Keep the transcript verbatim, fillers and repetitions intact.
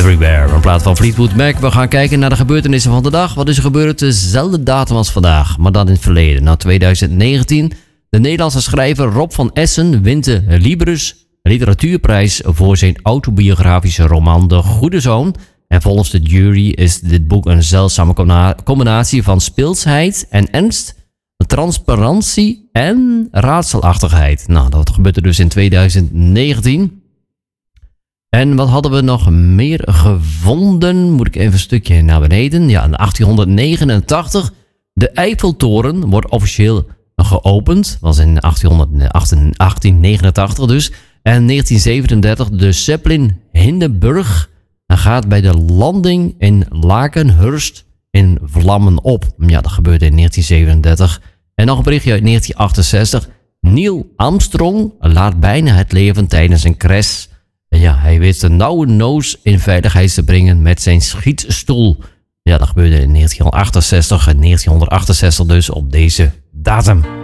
Everywhere. Een plaat van Fleetwood Mac. We gaan kijken naar de gebeurtenissen van de dag. Wat is er gebeurd dezelfde datum als vandaag, maar dan in het verleden. Nou, twintig negentien. De Nederlandse schrijver Rob van Essen wint de Libris Literatuurprijs voor zijn autobiografische roman De Goede Zoon. En volgens de jury is dit boek een zeldzame combinatie van speelsheid en ernst, transparantie en raadselachtigheid. Nou, dat gebeurde dus in twintig negentien. En wat hadden we nog meer gevonden? Moet ik even een stukje naar beneden. Ja, in achttienhonderdnegenentachtig. De Eiffeltoren wordt officieel geopend. Dat was in achttienhonderdnegenentachtig dus. En negentien zevenendertig. De Zeppelin Hindenburg gaat bij de landing in Lakenhurst in vlammen op. Ja, dat gebeurde in negentien zevenendertig. En nog een berichtje uit negentien achtenzestig. Neil Armstrong laat bijna het leven tijdens een crash. Ja, hij wist de nauwe noos in veiligheid te brengen met zijn schietstoel. Ja, dat gebeurde in negentien achtenzestig en negentien achtenzestig dus op deze datum.